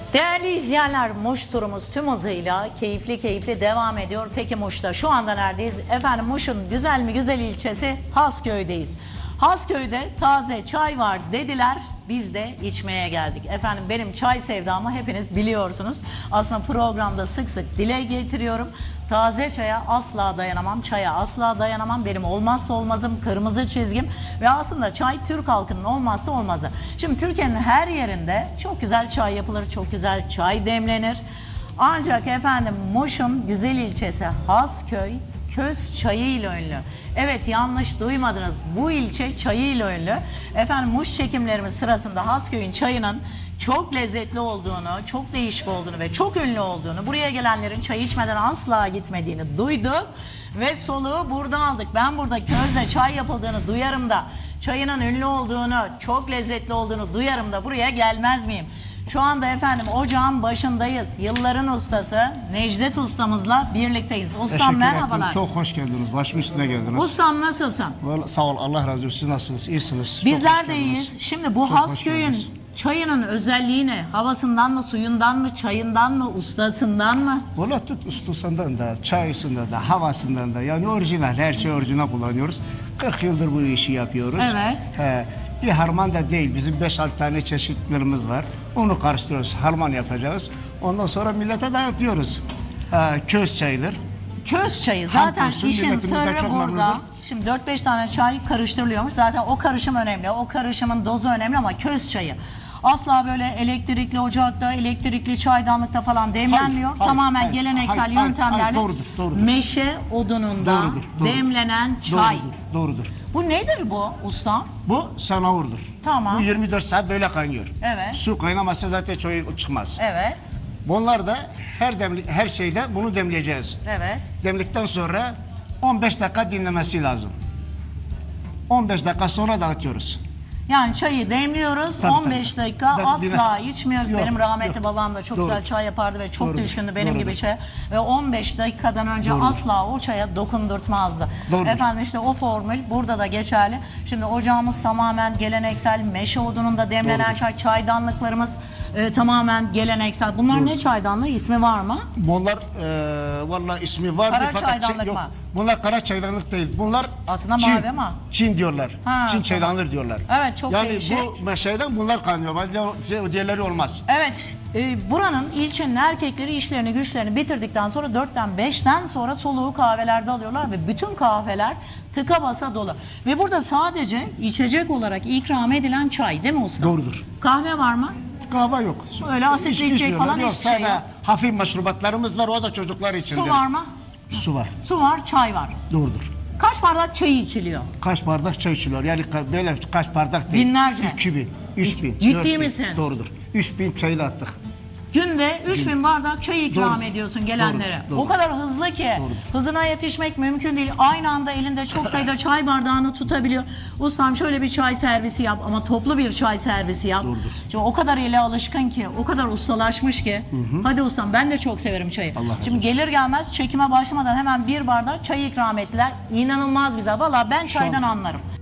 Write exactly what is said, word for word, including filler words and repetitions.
Değerli izleyenler, Muş turumuz tüm hızıyla keyifli keyifli devam ediyor. Peki Muş'ta şu anda neredeyiz? Efendim Muş'un güzel mi güzel ilçesi Hasköy'deyiz. Hasköy'de taze çay var dediler. Biz de içmeye geldik. Efendim benim çay sevdamı hepiniz biliyorsunuz. Aslında programda sık sık dile getiriyorum. Taze çaya asla dayanamam, çaya asla dayanamam. Benim olmazsa olmazım, kırmızı çizgim. Ve aslında çay Türk halkının olmazsa olmazı. Şimdi Türkiye'nin her yerinde çok güzel çay yapılır, çok güzel çay demlenir. Ancak efendim Muş'un güzel ilçesi Hasköy, köz çayıyla ünlü. Evet, yanlış duymadınız. Bu ilçe çayıyla ünlü. Efendim Muş çekimlerimiz sırasında Hasköy'ün çayının çok lezzetli olduğunu, çok değişik olduğunu ve çok ünlü olduğunu, buraya gelenlerin çay içmeden asla gitmediğini duyduk ve soluğu burada aldık. Ben burada közde çay yapıldığını duyarım da, çayının ünlü olduğunu, çok lezzetli olduğunu duyarım da buraya gelmez miyim? Şu anda efendim ocağın başındayız. Yılların ustası Necdet ustamızla birlikteyiz. Ustam Teşekkür merhabalar. ederim. Çok hoş geldiniz. Başım üstüne geldiniz. Ustam nasılsın? Vallahi sağ ol. Allah razı olsun. Siz nasılsınız? İyisiniz. Bizler de iyiyiz. Şimdi bu Çok hoş Hasköy'ün geldiniz. çayının özelliği ne? Havasından mı, suyundan mı, çayından mı, ustasından mı? Valla tut ustasından da, çayısından da, havasından da. Yani orijinal. Her şey orijinal kullanıyoruz. kırk yıldır bu işi yapıyoruz. Evet. He, bir harman da değil. Bizim beş altı tane çeşitlerimiz var. Onu karıştırıyoruz. Harman yapacağız. Ondan sonra millete dağıtıyoruz. He, köz çayıdır. Köz çayı zaten Hamdolsun, işin milletimizden sırrı çok burada. memnunum. Şimdi dört beş tane çay karıştırılıyormuş. Zaten o karışım önemli. O karışımın dozu önemli ama köz çayı asla böyle elektrikli ocakta, elektrikli çaydanlıkta falan demlenmiyor. Hayır, hayır, Tamamen hayır, geleneksel hayır, hayır, yöntemlerle hayır, doğrudur, doğrudur. meşe odununda Doğrudur, doğrudur. demlenen çay. Doğrudur. Doğrudur. Bu nedir bu ustam? Bu sanavurdur. Tamam. Bu yirmi dört saat böyle kaynıyor. Evet. Su kaynamazsa zaten çay çıkmaz. Evet. Bunlar da her demli, her şeyde bunu demleyeceğiz. Evet. Demlikten sonra on beş dakika dinlemesi lazım. on beş dakika sonra dağıtıyoruz. Yani çayı demliyoruz, Tabii, on beş tabii. dakika Tabii, asla dinle- içmiyoruz. Yok, Benim rahmetli yok. babam da çok Doğru. güzel çay yapardı ve çok Doğrudur, düşkündü benim doğrudur. gibi çaya. Ve on beş dakikadan önce Doğrudur. asla o çaya dokundurtmazdı. Doğrudur. Efendim işte o formül burada da geçerli. Şimdi ocağımız tamamen geleneksel, meşe odununda demlenen Doğrudur. çay, çaydanlıklarımız e, tamamen geleneksel. Bunlar ne çaydanlığı, ismi var mı? Bunlar e, vallahi ismi var. Kara çaydanlık mı? Bunlar kara çaydanlık değil. Bunlar Aslında Çin, mavi ama. Çin diyorlar. Ha, Çin tamam. çaydanlığı diyorlar. Evet, çok yani değişik. bu meşeden bunlar kaynıyor. Bazı diğerleri olmaz. Evet, e, buranın ilçenin erkekleri işlerini güçlerini bitirdikten sonra dörtten beşten sonra soluğu kahvelerde alıyorlar ve bütün kahveler tıka basa dolu. Ve burada sadece içecek olarak ikram edilen çay değil mi usta? Doğrudur. Kahve var mı? Kahve yok. Öyle asitli Hiç- içecek içmiyorlar. falan Yok, hiçbir şey sadece yok. hafif meşrubatlarımız var, o da çocuklar içindir. Su var mı? Su var. Su var, çay var. Doğrudur. Kaç bardak çay içiliyor? Kaç bardak çay içiliyor? Yani ka- böyle kaç bardak değil. Binlerce. iki bin, üç bin. Ciddi dört bin. misin? Doğrudur. üç bin çayla attık. Günde üç bin bardak çay ikram Doğrudur. ediyorsun gelenlere. Doğrudur, doğrudur. O kadar hızlı ki Doğrudur. hızına yetişmek mümkün değil. Aynı anda elinde çok sayıda çay bardağını tutabiliyor. Ustam şöyle bir çay servisi yap ama toplu bir çay servisi yap. Doğrudur. Şimdi o kadar ele alışkın ki, o kadar ustalaşmış ki. Hadi ustam, ben de çok severim çayı. Allah razı Şimdi olsun. gelir gelmez çekime başlamadan hemen bir bardak çay ikram ettiler. İnanılmaz güzel. Vallahi ben çaydan an- anlarım.